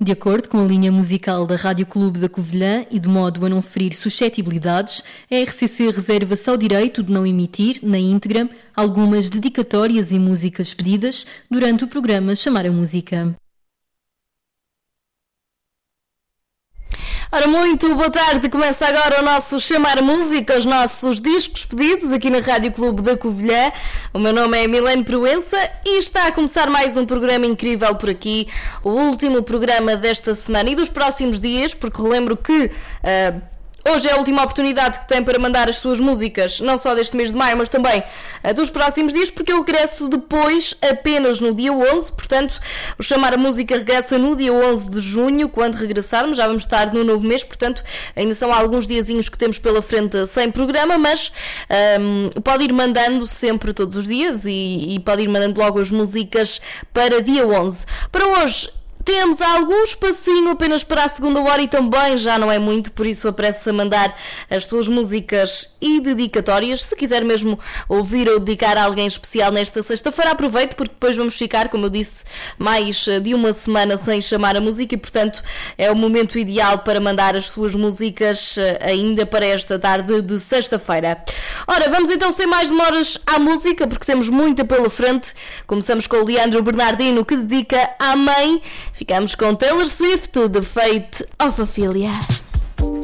De acordo com a linha musical da Rádio Clube da Covilhã e de modo a não ferir suscetibilidades, a RCC reserva-se ao direito de não emitir, na íntegra, algumas dedicatórias e músicas pedidas durante o programa Chamar a Música. Ora, muito boa tarde, começa agora o nosso Chamar Música, os nossos discos pedidos aqui na Rádio Clube da Covilhã. O meu nome é Milene Proença e está a começar mais um programa incrível por aqui, o último programa desta semana e dos próximos dias, porque relembro que hoje é a última oportunidade que tem para mandar as suas músicas, não só deste mês de maio, mas também dos próximos dias, porque eu regresso depois apenas no dia 11, portanto, o Chamar a Música regressa no dia 11 de junho, quando regressarmos, já vamos estar no novo mês, portanto, ainda são alguns diazinhos que temos pela frente sem programa, mas pode ir mandando sempre todos os dias e pode ir mandando logo as músicas para dia 11. Para hoje, temos algum espacinho apenas para a segunda hora e também já não é muito, por isso apresse-se a mandar as suas músicas e dedicatórias. Se quiser mesmo ouvir ou dedicar a alguém especial nesta sexta-feira, aproveite, porque depois vamos ficar, como eu disse, mais de uma semana sem chamar a música e, portanto, é o momento ideal para mandar as suas músicas ainda para esta tarde de sexta-feira. Ora, vamos então sem mais demoras à música, porque temos muita pela frente. Começamos com o Leandro Bernardino, que dedica à mãe. Ficamos com Taylor Swift, The Fate of Ophelia.